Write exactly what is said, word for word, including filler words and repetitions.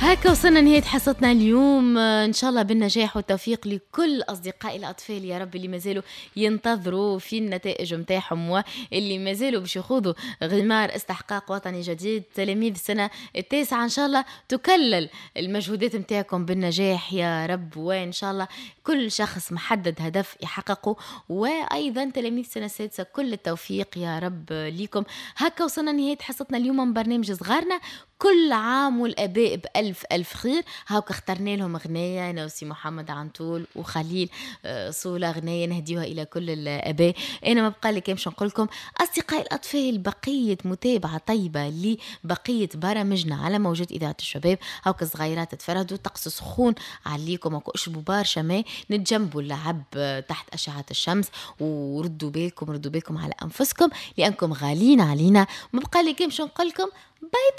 هكا وصلنا نهاية حصتنا اليوم، إن شاء الله بالنجاح والتوفيق لكل أصدقائي الأطفال يا رب اللي مازالوا ينتظروا في النتائج متاعهم واللي مازالوا باش يخوضوا غمار استحقاق وطني جديد. تلاميذ السنة التاسعة إن شاء الله تكلل المجهودات متاعكم بالنجاح يا رب، وإن شاء الله كل شخص محدد هدف يحققه، وأيضا تلاميذ السنة السادسة كل التوفيق يا رب ليكم. هكا وصلنا نهاية حصتنا اليوم من برنامج صغارنا. كل عام والآباء بألف ألف خير. هاوك اخترنا لهم غناية أنا وسي محمد عنتول وخليل صولة، غناية نهديها إلى كل الآباء. أنا ما بقى لي كمش نقول لكم أصدقائي الأطفال بقية متابعة طيبة لبقية برامجنا على موجات إذاعة الشباب. هاوك الصغيرات تفردوا طقس سخون عليكم، هاوك اشربوا برشا ماء، نتجنبوا اللعب تحت أشعة الشمس، وردوا بالكم ردوا بالكم على أنفسكم لأنكم غالين علينا. ما بقى لي كمش نقول لكم باي باي.